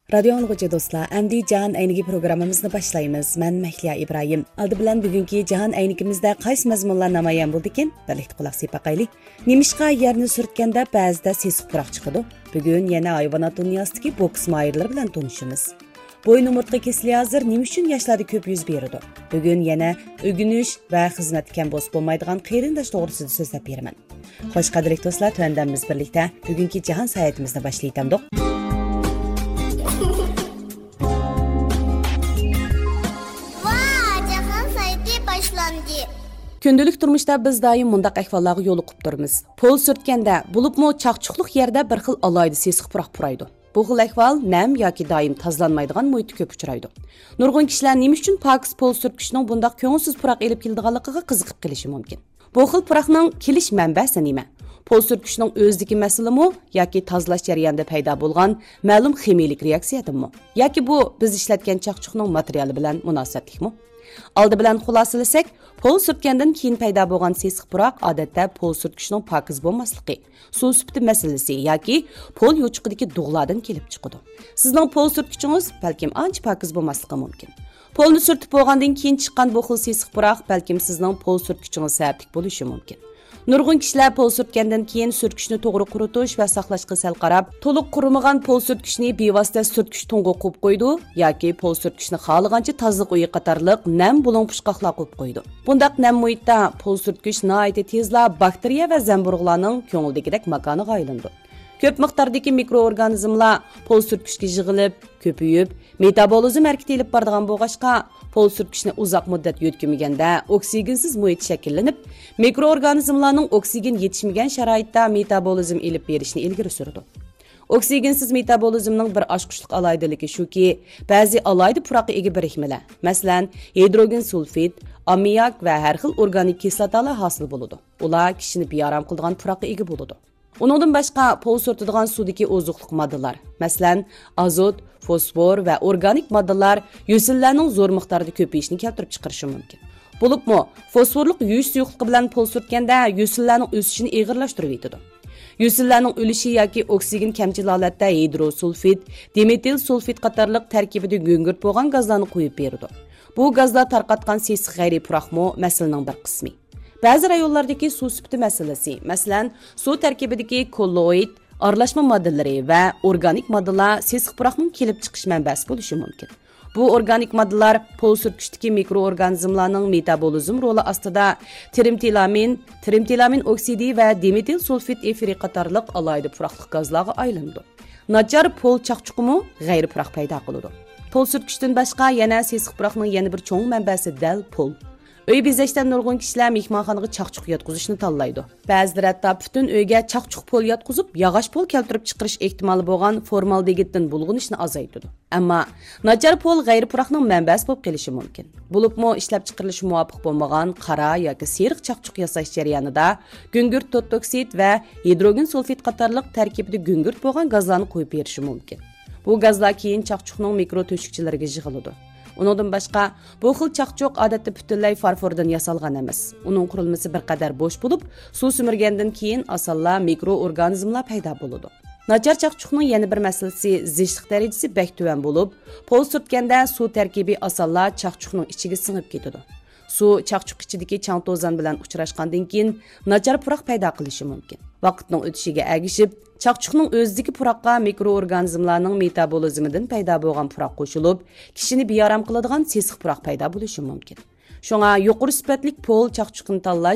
Radio anlıqıcı dostlar, əmdi Cahan Əynigi programımızını başlayımız. Mən Məhliya İbrahim. Aldı bilən bugünkü Cahan Əynigimizdə qaysı məzmunlar namayan buldu ekan? Birlikdə qulaq sepaqaylik. Nemişqa yerini sürtkəndə bəzida sesiq puraq çıxıdı. Bugün yana hayvanat dünyasındakı boks mahirləri bilan tanışımız. Boyun umurtqa kesili hazır nima uchun yoshlarda ko'p yuz beradi? Bugun yana o'g'inish va xizmat kam bos bo'lmaydigan qarindosh to'g'risida so'zlab beraman. Xo'sh qadrli do'stlar, tuandamiz birlikda bugungi jahon saytimizni boshlaytamdiq. Kündülük turmuşda biz daim mundaq ahvollarga yo'liqib turmiz. Pol sürtkanda, bulubmu chaqchuqliq yerda bir xil alayda sesiq puraq puraydi. Bu xil ahvol nam yoki doim tozlanmaydigan muhitda ko'p uchraydi. Nurg'un kishilar nima uchun pokiz pol surtkishning bundaq ko'ngilsiz puraq elib keldiganligiga qiziqib qilishi mumkin. Bu xil puraqning kelish manbasi nima? Pol surtkishning o'zidagi masalami yoki tozalash jarayonida paydo bo'lgan ma'lum ximiyalik reaksiyadimi? Yoki bu biz ishlatgan chaqchuqning materiali bilan munosabatlikmi? Aldı bilan xulosalasak, pol surtgandan keyin paydo bo'lgan sesiq puroq odatda pol surtkishning pokiz bo'lmasligi, suv sifati masalasi yoki pol yo'chiqidagi dug'lardan kelib chiqadi. Sizning pol surtkichingiz balkim ancha pokiz bo'lmasligi mumkin. Polni surtib bo'lgandan keyin chiqqan bu xil sesiq puroq balkim sizning pol surtkichingiz sababli bo'lishi mumkin. Nurg'un kishilar pol surtgandan keyin surtkishni to'g'ri quritish va saqlashga sal qarab, to'liq qurimagan pol surtkishni bevosita surtkish to'ng'iga qo'yib qo'ydi yoki pol surtkishni xohlagancha tozliq uyi qatorliq nam bulon pushqoqlar qo'yib qo'ydi. Bundaq nam muhitda pol surtkish nihoyatda tezla bakteriya va zamburug'larning ko'ngildagidek makoniga aylandi. Ko'p miqdordagi mikroorganizmlar pol surtkishga yig'ilib, ko'payib, metabolizm harakati olib boradigan bo'lg'achqa, pol surtkishni uzoq muddat yo'tkimaganda oksigensiz muhit shakllanib, mikroorganizmlarning oksigen yetishmagan sharoitda metabolizm olib berishni ilgari surdi. Oksigensiz metabolizmning bir oshqushliq alaydaligi shuki, ba'zi alayda puroqqa ega birikmalar, masalan, hidrogen sulfid, ammiak va har xil organik kislotalar hosil bo'ladi. Ular kishini bearam qiladigan puroqqa ega bo'ladi. Uningdan boshqa pol surtadigan suvdagi oziqlik moddalar, masalan, azot, fosfor va organik moddalar yo'sillarning zo'r miqdorda ko'payishini keltirib chiqarishi mumkin. Bo'libmi, fosforlik yuvish suyuqligi bilan pol surtganda yo'sillarning o'sishini og'irlashtirib yetadi. Yo'sillarning o'lishi yoki oksigen kamchil holatda hidrosulfid, dimetil sulfid qatorliq tarkibida go'ngurt bo'lgan gazlarni qo'yib beradi. Bu gazlar tarqatgan sesiq g'ayriy puroqmi masalaning bir qismi. Ba'zi rayonlardagi suv sifati masalasi, masalan, suv tarkibidagi kolloid, aralashma moddalari va organik moddalar sesiq puroqning kelib chiqish manbasi bo'lishi mumkin. Bu organik moddalar pol surtkishdagi mikroorganizmlarning metabolizm roli ostida trimtilamin oksidi va dimetil sulfid efiri qatorliq alayda puroqliq gazlarga aylandi. Nachar pol chaqchuqimi g'ayri puroq paydo qiladi. Pol surtkishdan boshqa yana sesiq puroqning yana bir cho'ng manbasi dal pol. Uy bezashdan nurg'un kishilar mehmonxonaga chaqchuq yotqizishni tanlaydi. Ba'zilar hatto butun uyga chaqchuq pol yotqizib, yog'och pol keltirib chiqarish ehtimoli bo'lgan formaldegiddan bulg'unishni azaytadi. Ammo nachar pol g'ayri puroqning manbasi bo'lib qolishi mumkin. Bo'libmi ishlab chiqarilishi muvofiq bo'lmagan qora yoki seriq chaqchuq yasash jarayonida go'ngurt totoksid va hidrogen sulfid qatorliq tarkibida go'ngurt bo'lgan gazlarni qo'yib berishi mumkin. Bu gazlar keyin chaqchuqning mikro to'shikchilariga yig'iladi. Uningdan boshqa, bu xil chaqchuq odatda butunlay farfordan yasalgan emas. Uning qurilmasi bir qadar bo'sh bo'lib, suv simirgandan keyin osonla mikroorganizmlar paydo bo'ladi. Nachar chaqchuqning yana bir masalasi zishliq darajasi bak tuvan bo'lib, pol surtganda suv tarkibi osonla chaqchuqning ichiga singib ketadi. Suv chaqchuq ichidagi chang to'zon bilan uchrashgandan keyin nachar puroq paydo qilishi mumkin. Vaqtning o'tishiga ergishib, chaqchuqning o'zidagi puroqqa mikroorganizmlarning metabolizmidan paydo bo'lgan puroq qo'shilib, kishini bearam qiladigan sesiq puroq paydo bo'lishi mumkin. Shunga yuqori sifatli pol chaqchuqni tanlash